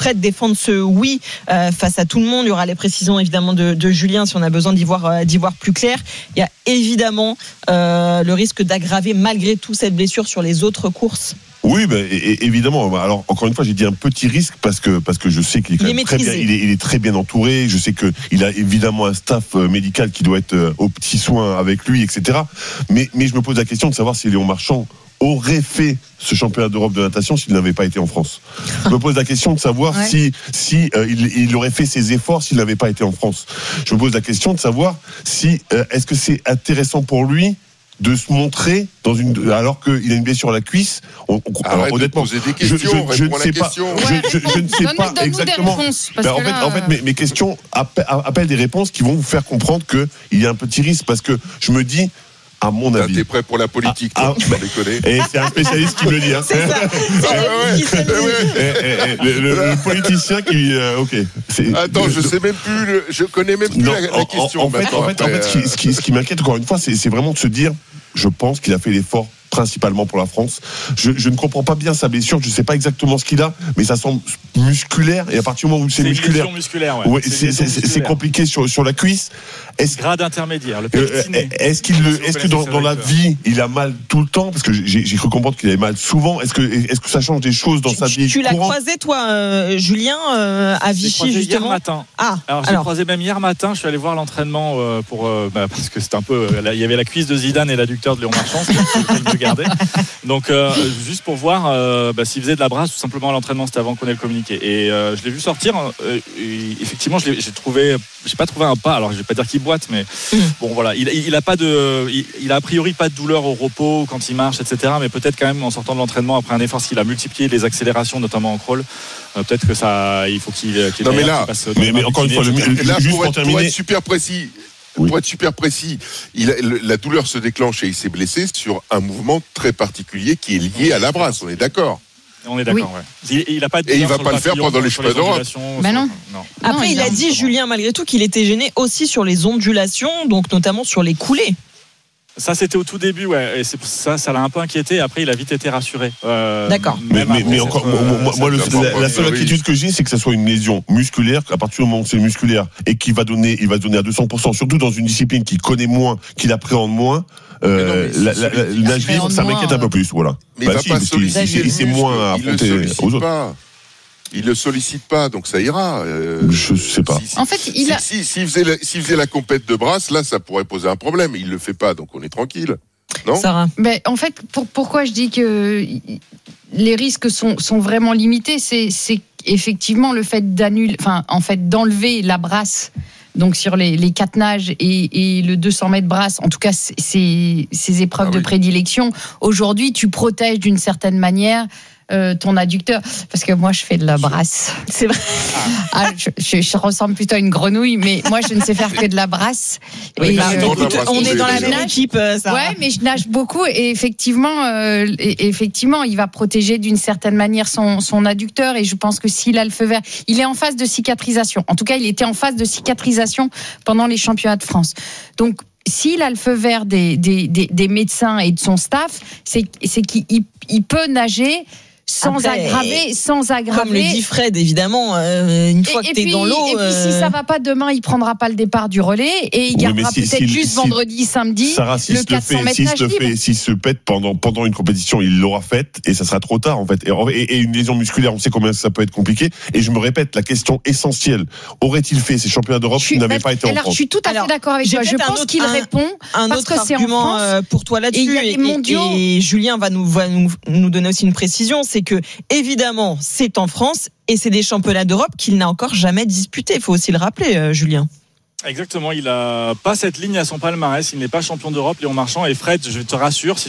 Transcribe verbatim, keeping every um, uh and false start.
prêt de défendre ce oui euh, face à tout le monde. Il y aura les précisions évidemment de, de Julien si on a besoin d'y voir, euh, d'y voir plus clair. Il y a évidemment euh, le risque d'aggraver malgré tout cette blessure sur les autres courses. Oui, ben, évidemment. Alors, encore une fois, j'ai dit un petit risque parce que, parce que je sais qu'il est, quand il est même très bien, il est, il est très bien entouré. Je sais qu'il a évidemment un staff médical qui doit être aux petits soins avec lui, et cetera. Mais, mais je me pose la question de savoir si Léon Marchand aurait fait ce championnat d'Europe de natation s'il n'avait pas été en France. Je me pose la question de savoir ouais. si, si euh, il, il aurait fait ses efforts s'il n'avait pas été en France. Je me pose la question de savoir si euh, est-ce que c'est intéressant pour lui de se montrer dans une alors qu'il a une blessure à la cuisse. On, on, alors, honnêtement, de poser des questions, je, je, je ne sais pas. Ouais, je, je, je ne sais donne, pas exactement. Réponses, ben, en, fait, là, en fait, mes, mes questions appellent des réponses qui vont vous faire comprendre que il y a un petit risque parce que je me dis. À mon avis. T'es prêt pour la politique, ah, toi, ah, bah, déconner. Et c'est un spécialiste qui me le dit. Hein. C'est ça. C'est ah, ouais, qui ouais, ouais. Et, et, le, le, le politicien qui. Euh, ok. C'est, Attends, je sais même plus. Le, je connais même plus non, la, la en, question. En, en fait, en fait, en fait, ce qui, ce qui, ce qui m'inquiète encore une fois, c'est, c'est vraiment de se dire. Je pense qu'il a fait l'effort principalement pour la France. Je, je ne comprends pas bien sa blessure. Je ne sais pas exactement ce qu'il a, mais ça semble musculaire. Et à partir du moment où c'est, c'est musculaire, musculaire ouais. Ouais, c'est, c'est, c'est, c'est, c'est compliqué sur, sur la cuisse. Est-ce, Grade intermédiaire. Le euh, est-ce qu'il le, est-ce que dans, dans la vie, il a mal tout le temps? Parce que j'ai, j'ai cru comprendre qu'il avait mal souvent. Est-ce que, est-ce que ça change des choses dans tu, sa vie Tu courante? l'as croisé, toi, euh, Julien, euh, à Vichy, justement. Hier matin. Ah. Alors, j'ai alors. croisé même hier matin. Je suis allé voir l'entraînement euh, pour euh, bah, parce que c'était un peu. Euh, là, il y avait la cuisse de Zidane et l'adducteur de Léon Marchand. C'est le mieux gardé. Donc, euh, juste pour voir euh, bah, s'il faisait de la brasse tout simplement à l'entraînement, c'était avant qu'on ait le communiqué. Et euh, je l'ai vu sortir. Euh, et effectivement, je l'ai, j'ai trouvé, j'ai pas trouvé un pas. Alors, je vais pas dire qu'il boite, mais mmh. bon, voilà. Il, il a pas de, il, il a a priori pas de douleur au repos quand il marche, et cetera. Mais peut-être quand même en sortant de l'entraînement après un effort, s'il a multiplié les accélérations, notamment en crawl, euh, peut-être que ça, il faut qu'il. qu'il non, mais là, passe mais, mais encore une fois, le, là, juste pour, pour être, terminer, pour être super précis. Oui. Pour être super précis, il a, la douleur se déclenche et il s'est blessé sur un mouvement très particulier qui est lié à la brasse. On est d'accord? On est d'accord, oui. ouais. Il, il a pas de et il va pas le faire pendant les championnats d'Europe. Bah non. non. Après, non, il, il a dit, Julien, malgré tout, qu'il était gêné aussi sur les ondulations, donc notamment sur les coulées. Ça, c'était au tout début, ouais. Et c'est ça, ça l'a un peu inquiété. Après, il a vite été rassuré. Euh, D'accord. Mais, mais, mais encore, moi, moi, moi le, la, la seule inquiétude que j'ai, c'est que ça soit une lésion musculaire. À partir du moment où c'est musculaire et qu'il va donner, il va donner à deux cents pour cent, surtout dans une discipline qu'il connaît moins, qu'il appréhende moins. Euh, non, la, la, la, la nage libre, ça m'inquiète un peu plus, voilà. Mais bah il va si, pas solliciter. Il, il sait moins à affronter aux autres. Pas. Il le sollicite pas, donc ça ira. Euh, je sais pas. Si, si, en fait, il a. Si, si, s'il faisait, la, s'il faisait la compète de brasse, là, ça pourrait poser un problème. Il le fait pas, donc on est tranquille. Non Sarah. Ben, en fait, pour, pourquoi je dis que les risques sont, sont vraiment limités, c'est, c'est effectivement le fait d'annuler, enfin, en fait, d'enlever la brasse. Donc sur les, les quatre nages et, et le deux cents mètres brasse, en tout cas c'est, c'est, ces épreuves ah de oui. prédilection. Aujourd'hui, tu protèges d'une certaine manière euh, ton adducteur, parce que moi je fais de la brasse. C'est vrai. Ah, je, je, je ressemble plutôt à une grenouille, mais moi je ne sais faire que de la brasse. Oui, et bah, euh, écoute, on est dans la même équipe. Ça. Ouais, mais je nage beaucoup et effectivement, euh, et effectivement, il va protéger d'une certaine manière son, son adducteur. Et je pense que s'il a le feu vert, il est en phase de cicatrisation. En tout cas, il était en phase de cicatrisation pendant les championnats de France. Donc s'il a le feu vert des, des, des, des médecins et de son staff, c'est, c'est qu'il il peut nager sans Après, aggraver, sans aggraver. Comme le dit Fred, évidemment, euh, une fois et, que t'es dans l'eau. Et puis, euh... si ça va pas demain, il prendra pas le départ du relais et il gardera oui, si, peut-être si, juste si, vendredi, samedi, Sarah, si le quatre cents mètres si nage le libre. Fait, s'il se pète pendant, pendant une compétition, il l'aura faite et ça sera trop tard, en fait. Et, et, et une lésion musculaire, on sait combien ça peut être compliqué. Et je me répète, la question essentielle, aurait-il fait ces championnats d'Europe s'il n'avait pas été alors, en France? Je suis tout à fait alors, d'accord avec toi. Je pense autre, qu'il un, répond un parce autre que c'est en argument France. pour toi là-dessus. Et, et, et, et Julien va nous, va nous, nous donner aussi une précision, c'est que, évidemment, Évidemment, c'est en France et c'est des championnats d'Europe qu'il n'a encore jamais disputés. Il faut aussi le rappeler, euh, Julien. Exactement, il n'a pas cette ligne à son palmarès. Il n'est pas champion d'Europe, Léon Marchand. Et Fred, je te rassure, si